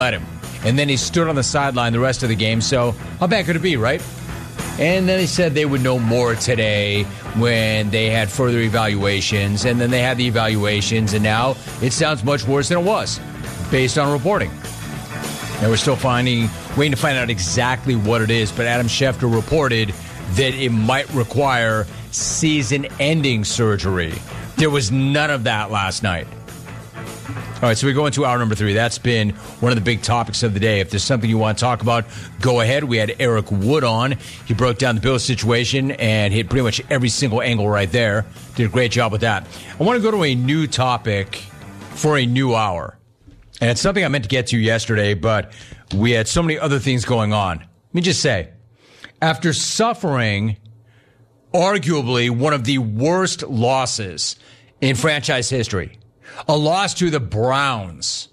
let him. And then he stood on the sideline the rest of the game. So how bad could it be, right? And then he said they would know more today when they had further evaluations. And then they had the evaluations. And now it sounds much worse than it was based on reporting. And we're still waiting to find out exactly what it is. But Adam Schefter reported that it might require season-ending surgery. There was none of that last night. All right, so we go into hour number 3. That's been one of the big topics of the day. If there's something you want to talk about, go ahead. We had Eric Wood on. He broke down the Bills situation and hit pretty much every single angle right there. Did a great job with that. I want to go to a new topic for a new hour. And it's something I meant to get to yesterday, but we had so many other things going on. Let me just say, after suffering arguably one of the worst losses in franchise history, a loss to the Browns.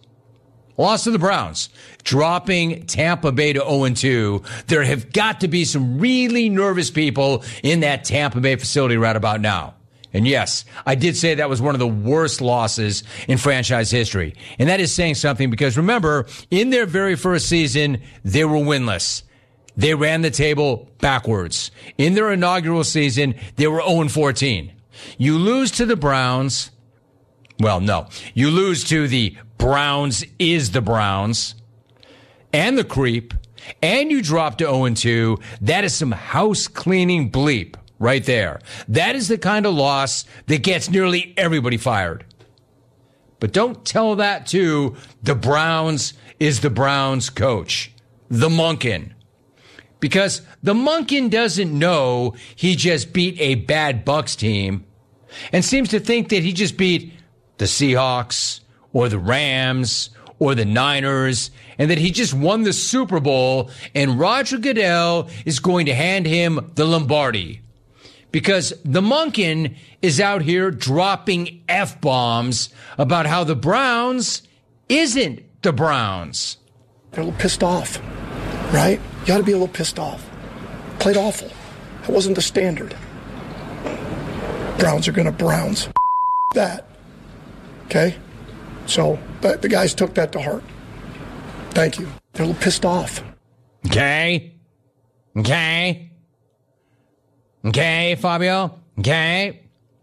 Dropping Tampa Bay to 0-2. There have got to be some really nervous people in that Tampa Bay facility right about now. And yes, I did say that was one of the worst losses in franchise history. And that is saying something because remember, in their very first season, they were winless. They ran the table backwards. In their inaugural season, they were 0-14. You lose to the Browns. Well, no. You lose to the Browns is the Browns and the creep, and you drop to 0-2. That is some house cleaning bleep right there. That is the kind of loss that gets nearly everybody fired. But don't tell that to the Browns is the Browns coach, the Monken. Because the Monken doesn't know he just beat a bad Bucs team and seems to think that he just beat the Seahawks or the Rams or the Niners and that he just won the Super Bowl and Roger Goodell is going to hand him the Lombardi. Because the Monken is out here dropping F-bombs about how the Browns isn't the Browns. They're a little pissed off, right? You got to be a little pissed off. Played awful. That wasn't the standard. Browns are going to Browns. That. Okay? So the guys took that to heart. Thank you. They're a little pissed off. Okay, Fabio? Okay.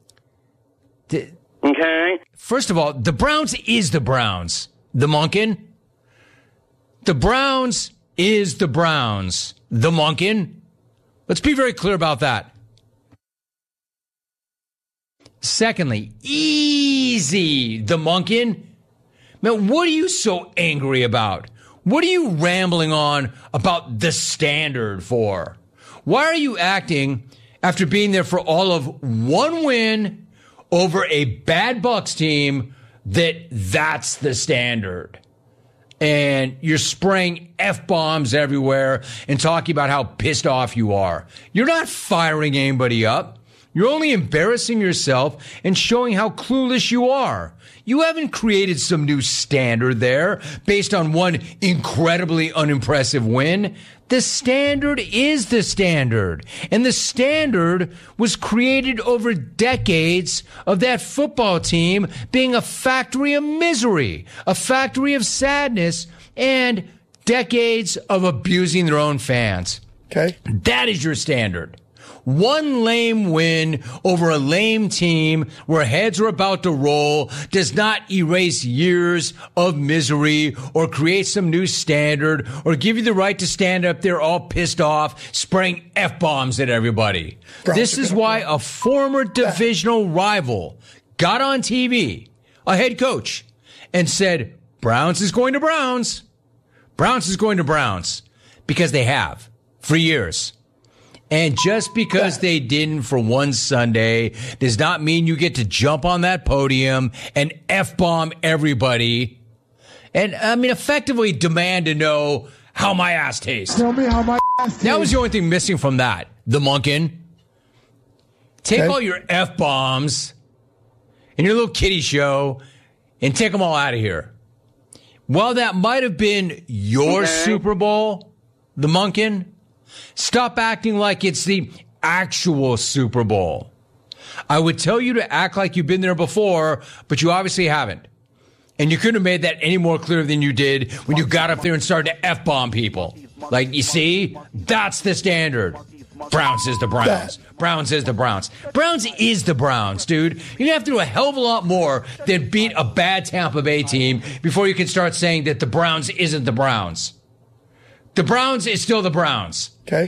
Okay. First of all, the Browns is the Browns. The Monken. The Browns is the Browns. The Monken. Let's be very clear about that. Secondly, easy, the Monken. Man, what are you so angry about? What are you rambling on about the standard for? Why are you acting after being there for all of one win over a bad Bucs team that's the standard? And you're spraying F-bombs everywhere and talking about how pissed off you are. You're not firing anybody up. You're only embarrassing yourself and showing how clueless you are. You haven't created some new standard there based on one incredibly unimpressive win. The standard is the standard. And the standard was created over decades of that football team being a factory of misery, a factory of sadness, and decades of abusing their own fans. Okay. That is your standard. One lame win over a lame team where heads are about to roll does not erase years of misery or create some new standard or give you the right to stand up there all pissed off, spraying F-bombs at everybody. This is why a former divisional rival got on TV, a head coach, and said, Browns is going to Browns. Browns is going to Browns. Because they have for years. And just because they didn't for one Sunday does not mean you get to jump on that podium and F-bomb everybody. And, I mean, effectively demand to know how my ass tastes. Tell me how my ass tastes. That was the only thing missing from that. The Monken. Take all your F-bombs and your little kiddie show and take them all out of here. While that might have been your Super Bowl, the Monken, stop acting like it's the actual Super Bowl. I would tell you to act like you've been there before, but you obviously haven't. And you couldn't have made that any more clear than you did when you got up there and started to F-bomb people. Like, you see? That's the standard. Browns is the Browns. Browns is the Browns. Browns is the Browns, dude. You have to do a hell of a lot more than beat a bad Tampa Bay team before you can start saying that the Browns isn't the Browns. The Browns is still the Browns. Okay.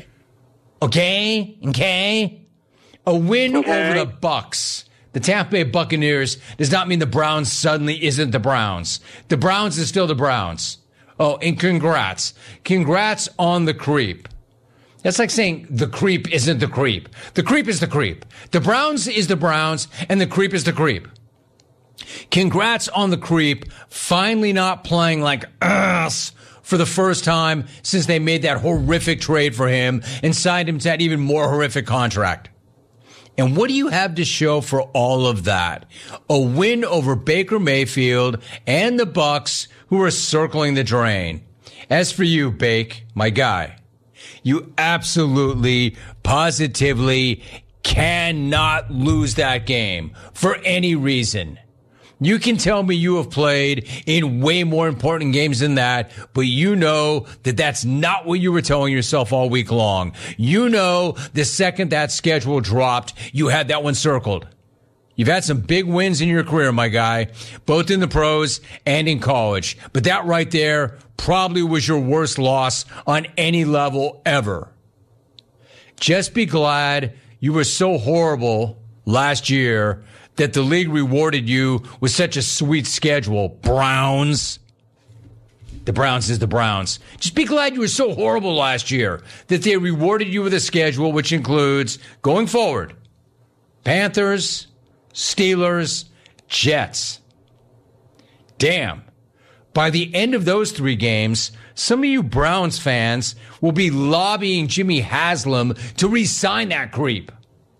A win over the Bucks, the Tampa Bay Buccaneers, does not mean the Browns suddenly isn't the Browns. The Browns is still the Browns. Oh, and congrats. Congrats on the creep. That's like saying the creep isn't the creep. The creep is the creep. The Browns is the Browns, and the creep is the creep. Congrats on the creep finally not playing like ass for the first time since they made that horrific trade for him and signed him to that even more horrific contract. And what do you have to show for all of that? A win over Baker Mayfield and the Bucks, who are circling the drain. As for you, Bake, my guy, you absolutely, positively cannot lose that game for any reason. You can tell me you have played in way more important games than that, but you know that that's not what you were telling yourself all week long. You know the second that schedule dropped, you had that one circled. You've had some big wins in your career, my guy, both in the pros and in college. But that right there probably was your worst loss on any level ever. Just be glad you were so horrible last year that the league rewarded you with such a sweet schedule. Browns. The Browns is the Browns. Just be glad you were so horrible last year that they rewarded you with a schedule which includes, going forward, Panthers, Steelers, Jets. Damn. By the end of those 3 games, some of you Browns fans will be lobbying Jimmy Haslam to re-sign that creep.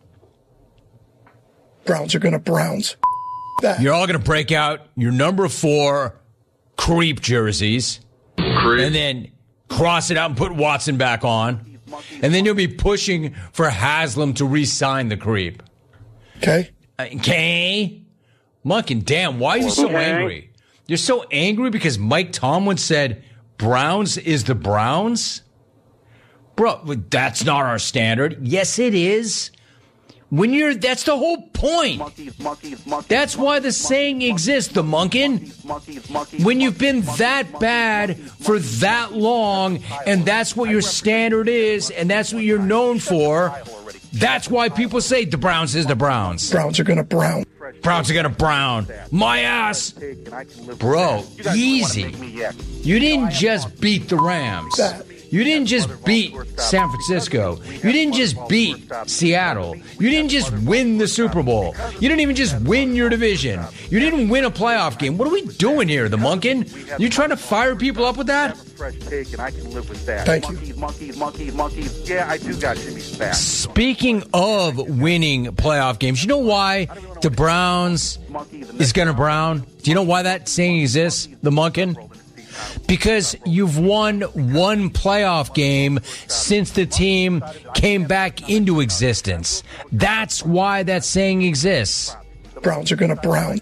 Browns are going to Browns. That. You're all going to break out your number 4 creep jerseys. And then cross it out and put Watson back on. And then you'll be pushing for Haslam to re-sign the creep. Okay. Munkin, damn, why are you so angry? You're so angry because Mike Tomlin said Browns is the Browns? Bro, that's not our standard. Yes, it is. That's the whole point. That's why the saying exists, the Munkin. When you've been that bad for that long, and that's what your standard is, and that's what you're known for, that's why people say the Browns is the Browns. Browns are going to Brown. Browns are going to Brown. My ass. Bro, easy. You didn't just beat the Rams. You didn't just beat San Francisco. You didn't just beat Seattle. You didn't just win the Super Bowl. You didn't even just win your division. You didn't win a playoff game. What are we doing here, the Munkin? You trying to fire people up with that? Thank you. Yeah, I do got Jimmy's back. Speaking of winning playoff games, you know why the Browns is going to Brown? Do you know why that saying exists, the Munkin? Because you've won one playoff game since the team came back into existence. That's why that saying exists. Browns are going to Brown.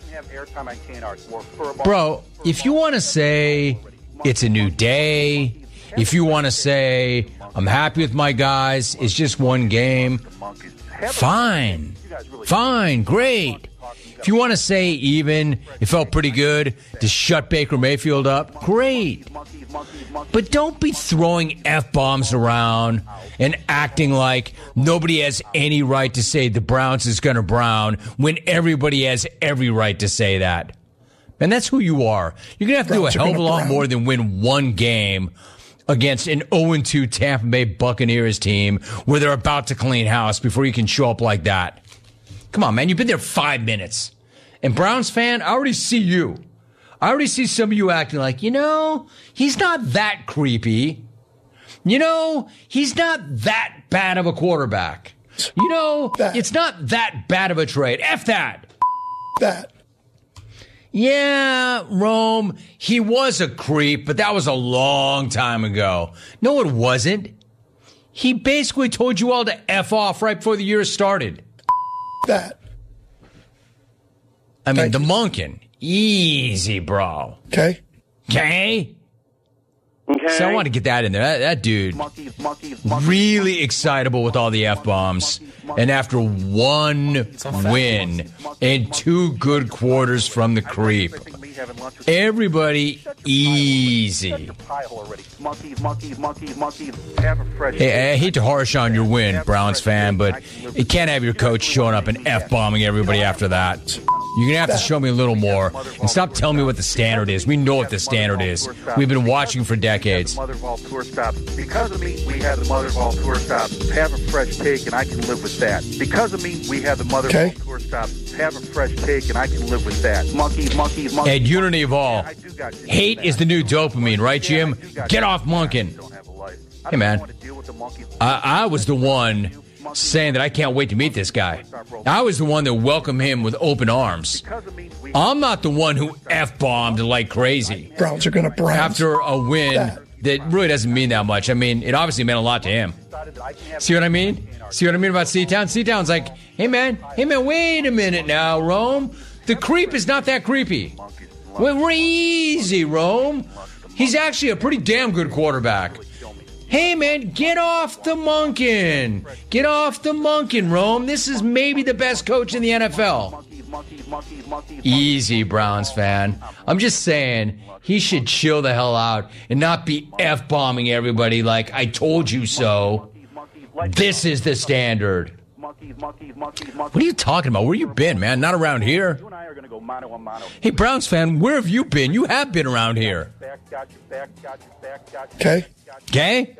Bro, if you want to say it's a new day, if you want to say I'm happy with my guys, it's just one game, fine, great. If you want to say even it felt pretty good to shut Baker Mayfield up, great. But don't be throwing F-bombs around and acting like nobody has any right to say the Browns is going to Brown when everybody has every right to say that. And that's who you are. You're going to have to do a hell of a lot more than win one game against an 0-2 Tampa Bay Buccaneers team where they're about to clean house before you can show up like that. Come on, man. You've been there 5 minutes. And Browns fan, I already see you. I already see some of you acting like, he's not that creepy. He's not that bad of a quarterback. It's not that bad of a trade. F that. That. Yeah, Rome, he was a creep, but that was a long time ago. No, it wasn't. He basically told you all to F off right before the year started. That. I mean, the Munkin, Easy, bro. Okay? Okay? Okay. So I want to get that in there. That dude, really excitable with all the F-bombs. And after one win and 2 good quarters from the creep, everybody easy. Hey, I hate to harsh on your win, Browns fan, but you can't have your coach showing up and F-bombing everybody after that. You're going to have to show me a little more and stop telling me what the standard is. We know what the standard is. We've been watching for decades. Because of me, we have the mother of all tour stops. Have a fresh take, and I can live with that. Because of me, we have the mother of all tour stops. Have a fresh take, and I can live with that. Monkey. At Unity of All, hate is the new dopamine, right, Jim? Get off Monken. Hey, man. I was the one saying that I can't wait to meet this guy. I was the one that welcomed him with open arms. I'm not the one who F-bombed like crazy. Browns are going to Browns. After a win that really doesn't mean that much. I mean, it obviously meant a lot to him. See what I mean? See what I mean about C-Town? C-Town's like, hey, man, wait a minute now, Rome. The creep is not that creepy. We're easy, Rome. He's actually a pretty damn good quarterback. Hey, man, get off the Monken. Get off the Monken, Rome. This is maybe the best coach in the NFL. Easy, Browns fan. I'm just saying he should chill the hell out and not be F-bombing everybody like I told you so. This is the standard. What are you talking about? Where you been, man? Not around here. Hey, Browns fan, where have you been? You have been around here. Okay? Okay?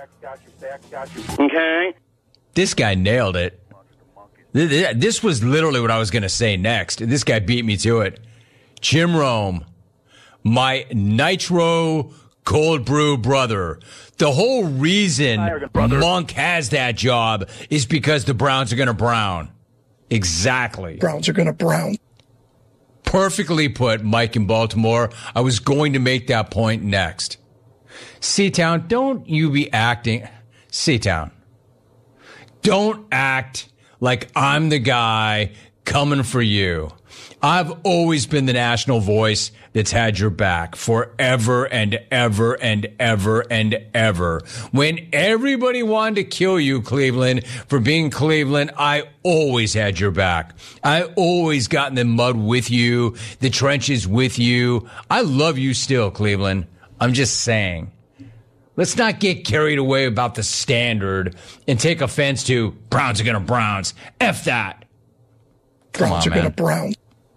Okay. This guy nailed it. This was literally what I was going to say next. This guy beat me to it. Jim Rome, my nitro cold brew brother. The whole reason Monk has that job is because the Browns are going to brown. Exactly. Browns are going to Brown. Perfectly put, Mike in Baltimore. I was going to make that point next. C-Town, don't you be acting... C-Town, don't act like I'm the guy coming for you. I've always been the national voice that's had your back forever and ever and ever and ever. When everybody wanted to kill you, Cleveland, for being Cleveland, I always had your back. I always got in the mud with you, the trenches with you. I love you still, Cleveland. I'm just saying. Let's not get carried away about the standard and take offense to Browns are going to Browns. F that. Browns are going to Brown.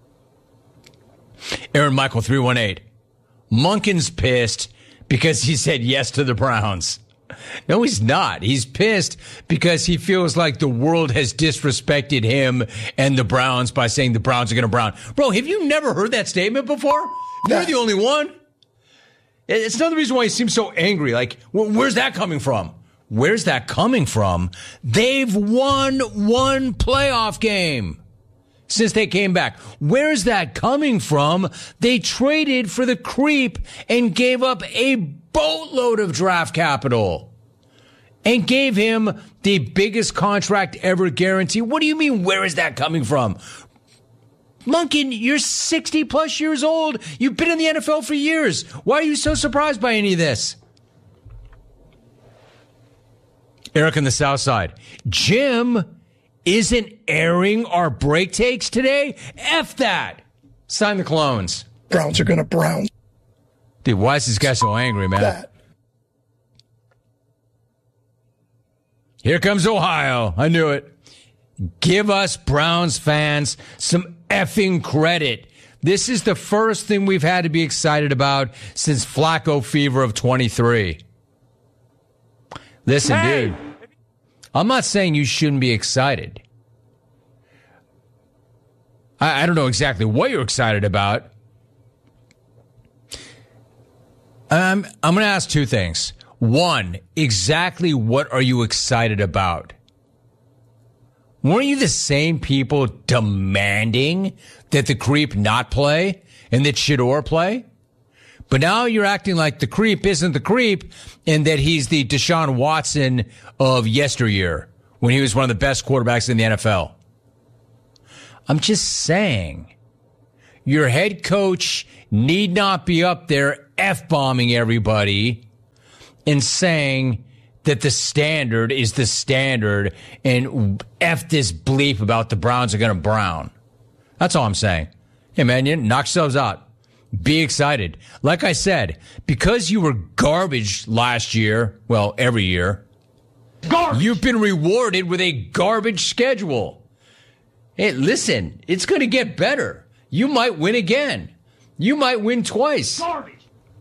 Aaron Michael 318. Monken's pissed because he said yes to the Browns. No, he's not. He's pissed because he feels like the world has disrespected him and the Browns by saying the Browns are going to Brown. Bro, have you never heard that statement before? You're the only one. It's another reason why he seems so angry. Like, where's that coming from? Where's that coming from? They've won one playoff game since they came back. Where's that coming from? They traded for the creep and gave up a boatload of draft capital and gave him the biggest contract ever guaranteed. What do you mean, where is that coming from? Monken, you're 60 plus years old. You've been in the NFL for years. Why are you so surprised by any of this? Eric on the South Side. Jim isn't airing our break takes today? F that. Sign the clones. Browns are going to Brown. Dude, why is this guy so angry, man? That. Here comes Ohio. I knew it. Give us Browns fans some effing credit. This is the first thing we've had to be excited about since Flacco fever of 23. Listen, dude, I'm not saying you shouldn't be excited. I don't know exactly what you're excited about. I'm going to ask two things. One, exactly what are you excited about? Weren't you the same people demanding that the creep not play and that Shedeur play? But now you're acting like the creep isn't the creep and that he's the Deshaun Watson of yesteryear when he was one of the best quarterbacks in the NFL. I'm just saying, Your head coach need not be up there F-bombing everybody and saying that the standard is the standard and F this bleep about the Browns are going to brown. That's all I'm saying. Hey, man, you knock yourselves out. Be excited. Like I said, because you were garbage last year, well, every year, you've been rewarded with a garbage schedule. Hey, listen, it's going to get better. You might win again. You might win twice. Garbage.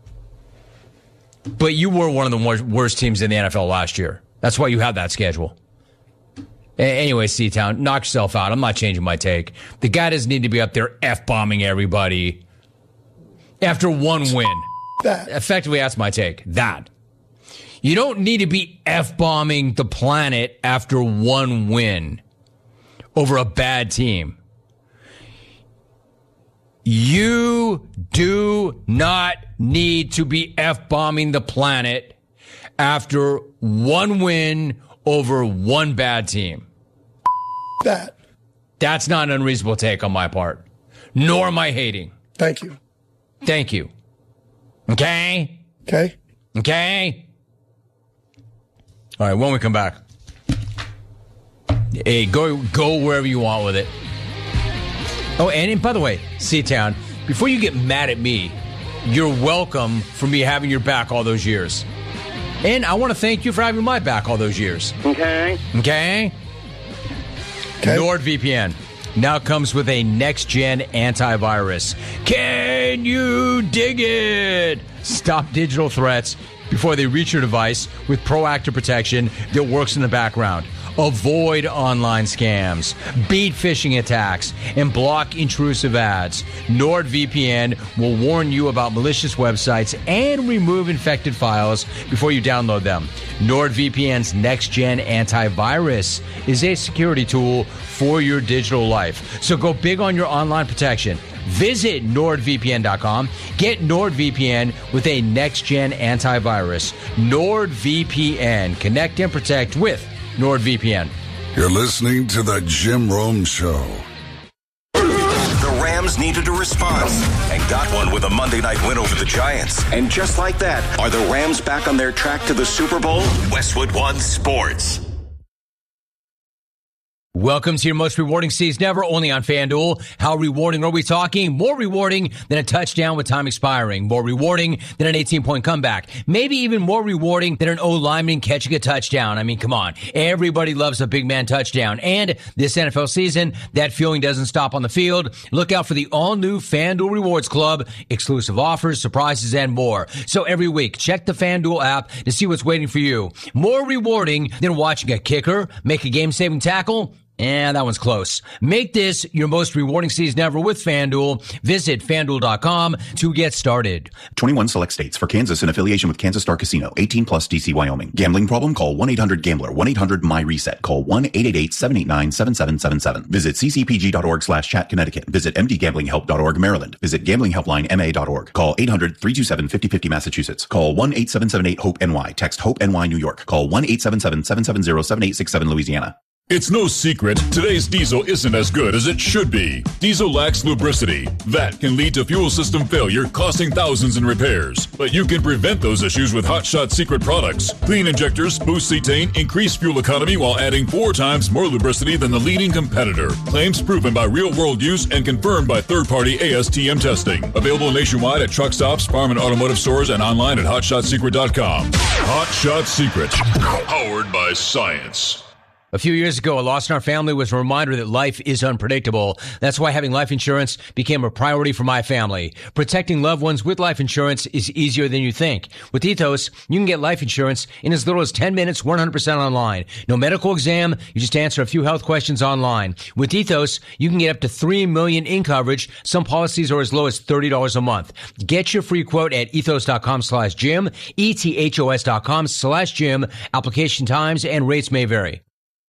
But you were one of the worst teams in the NFL last year. That's why you have that schedule. Anyway, C-Town, knock yourself out. I'm not changing my take. The guy doesn't need to be up there F-bombing everybody after one win. Effectively, that's my take. That. You don't need to be F-bombing the planet after one win over a bad team. You do not need to be F-bombing the planet after one win over one bad team. That's not an unreasonable take on my part. Nor am I hating. Thank you. Thank you. Okay? Okay. Okay? All right, when we come back, hey, go wherever you want with it. Oh, and by the way, C-Town, before you get mad at me, you're welcome for me having your back all those years. And I want to thank you for having my back all those years. Okay? NordVPN now comes with a next-gen antivirus. Can you dig it? Stop digital threats before they reach your device with proactive protection that works in the background. Avoid online scams, beat phishing attacks, and block intrusive ads. NordVPN will warn you about malicious websites and remove infected files before you download them. NordVPN's next-gen antivirus is a security tool for your digital life. So go big on your online protection. Visit NordVPN.com. Get NordVPN with a next-gen antivirus. NordVPN. Connect and protect with NordVPN. You're listening to the Jim Rome Show. The Rams needed a response and got one with a Monday night win over the Giants. And just like that, are the Rams back on their track to the Super Bowl? Westwood One Sports. Welcome to your most rewarding season ever, only on FanDuel. How rewarding are we talking? More rewarding than a touchdown with time expiring. More rewarding than an 18-point comeback. Maybe even more rewarding than an O-lineman catching a touchdown. I mean, come on. Everybody loves a big man touchdown. And this NFL season, that feeling doesn't stop on the field. Look out for the all-new FanDuel Rewards Club. Exclusive offers, surprises, and more. So every week, check the FanDuel app to see what's waiting for you. More rewarding than watching a kicker make a game-saving tackle. And that one's close. Make this your most rewarding season ever with FanDuel. Visit FanDuel.com to get started. 21 select states. For Kansas in affiliation with Kansas Star Casino. 18 plus DC, Wyoming. Gambling problem? Call 1-800-GAMBLER. 1-800-MY-RESET. Call 1-888-789-7777. Visit ccpg.org/chat Connecticut. Visit mdgamblinghelp.org Maryland. Visit gamblinghelplinema.org. Call 800-327-5050 Massachusetts. Call 1-8778-HOPE-NY. Text HOPE-NY New York. Call 1-877-770-7867 Louisiana. It's no secret, today's diesel isn't as good as it should be. Diesel lacks lubricity. That can lead to fuel system failure, costing thousands in repairs. But you can prevent those issues with Hot Shot Secret products. Clean injectors, boost cetane, increase fuel economy while adding 4 times more lubricity than the leading competitor. Claims proven by real-world use and confirmed by third-party ASTM testing. Available nationwide at truck stops, farm and automotive stores, and online at hotshotsecret.com. Hot Shot Secret, powered by science. A few years ago, a loss in our family was a reminder that life is unpredictable. That's why having life insurance became a priority for my family. Protecting loved ones with life insurance is easier than you think. With Ethos, you can get life insurance in as little as 10 minutes, 100% online. No medical exam, you just answer a few health questions online. With Ethos, you can get up to $3 million in coverage. Some policies are as low as $30 a month. Get your free quote at ethos.com/Jim, ethos.com/Jim. Application times and rates may vary.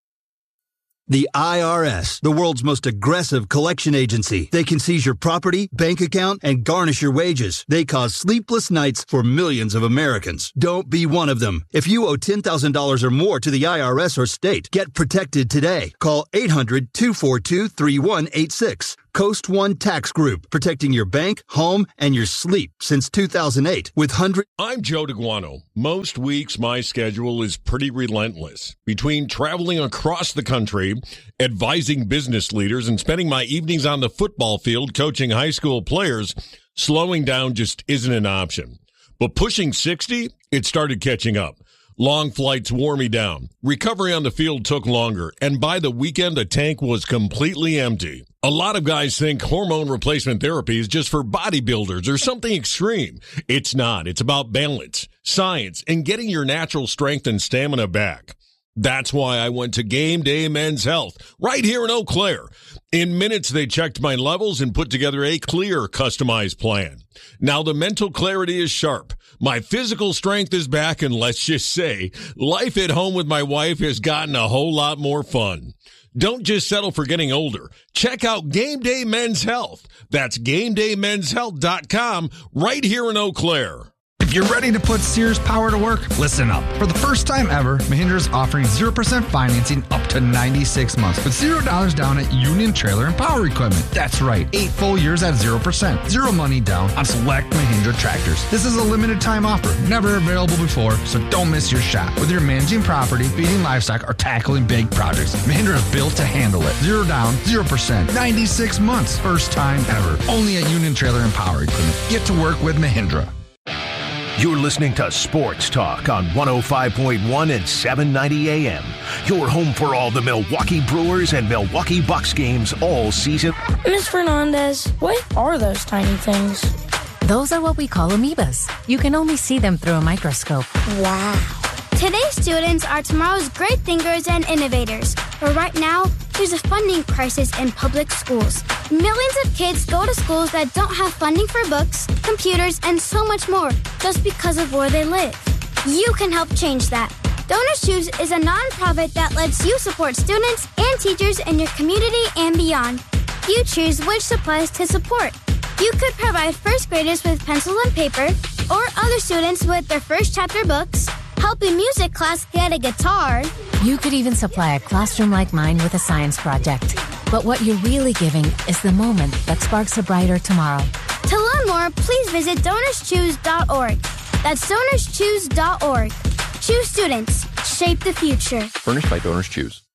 The IRS, the world's most aggressive collection agency. They can seize your property, bank account, and garnish your wages. They cause sleepless nights for millions of Americans. Don't be one of them. If you owe $10,000 or more to the IRS or state, get protected today. Call 800-242-3186. Coast One Tax Group, protecting your bank, home, and your sleep since 2008 with hundreds. I'm Joe DeGuano. Most weeks, my schedule is pretty relentless. Between traveling across the country, advising business leaders, and spending my evenings on the football field coaching high school players, slowing down just isn't an option. But pushing 60, it started catching up. Long flights wore me down. Recovery on the field took longer, and by the weekend, the tank was completely empty. A lot of guys think hormone replacement therapy is just for bodybuilders or something extreme. It's not. It's about balance, science, and getting your natural strength and stamina back. That's why I went to Game Day Men's Health, right here in Eau Claire. In minutes, they checked my levels and put together a clear, customized plan. Now the mental clarity is sharp. My physical strength is back, and let's just say, life at home with my wife has gotten a whole lot more fun. Don't just settle for getting older. Check out Game Day Men's Health. That's GameDayMen'sHealth.com, right here in Eau Claire. If you're ready to put Sears power to work, listen up. For the first time ever, Mahindra is offering 0% financing up to 96 months with $0 down at Union Trailer and Power Equipment. That's right, 8 full years at 0%. Zero money down on select Mahindra tractors. This is a limited time offer, never available before, so don't miss your shot. Whether you're managing property, feeding livestock, or tackling big projects, Mahindra is built to handle it. 0 down, 0%, 96 months. First time ever. Only at Union Trailer and Power Equipment. Get to work with Mahindra. You're listening to Sports Talk on 105.1 and 790 AM. Your home for all the Milwaukee Brewers and Milwaukee Bucks games all season. Ms. Fernandez, what are those tiny things? Those are what we call amoebas. You can only see them through a microscope. Wow. Today's students are tomorrow's great thinkers and innovators. But right now, there's a funding crisis in public schools. Millions of kids go to schools that don't have funding for books, computers, and so much more just because of where they live. You can help change that. Donors Choose is a nonprofit that lets you support students and teachers in your community and beyond. You choose which supplies to support. You could provide first graders with pencil and paper, or other students with their first chapter books, help a music class get a guitar. You could even supply a classroom like mine with a science project. But what you're really giving is the moment that sparks a brighter tomorrow. To learn more, please visit DonorsChoose.org. That's DonorsChoose.org. Choose students. Shape the future. Furnished by Donors Choose.